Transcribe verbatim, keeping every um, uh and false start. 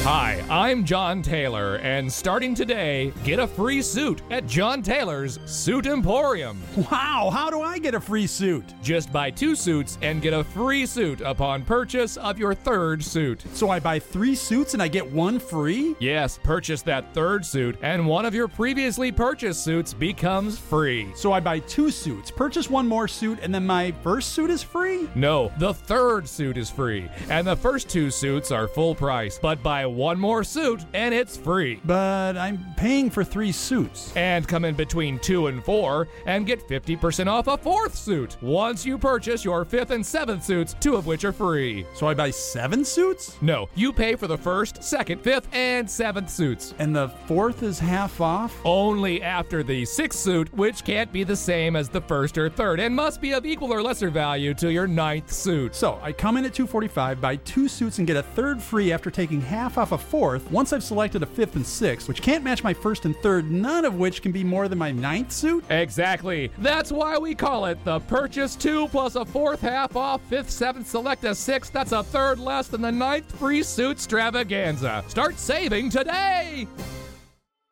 Hi, I'm John Taylor, and starting today, get a free suit at John Taylor's Suit Emporium. Wow, how do I get a free suit? Just buy two suits and get a free suit upon purchase of your third suit. So I buy three suits and I get one free? Yes, purchase that third suit, and one of your previously purchased suits becomes free. So I buy two suits, purchase one more suit, and then my first suit is free? No, the third suit is free, and the first two suits are full price, but buy one more suit and it's free. But I'm paying for three suits. And come in between two and four and get fifty percent off a fourth suit once you purchase your fifth and seventh suits, two of which are free. So I buy seven suits? No, you pay for the first, second, fifth, and seventh suits. And the fourth is half off? Only after the sixth suit, which can't be the same as the first or third and must be of equal or lesser value to your ninth suit. So I come in at two forty-five, buy two suits, and get a third free after taking half off a fourth once I've selected a fifth and sixth, which can't match my first and third, none of which can be more than my ninth suit? Exactly. That's why we call it the purchase two plus a fourth half off, fifth, seventh, select a sixth. That's a third less than the ninth free suit extravaganza. Start saving today!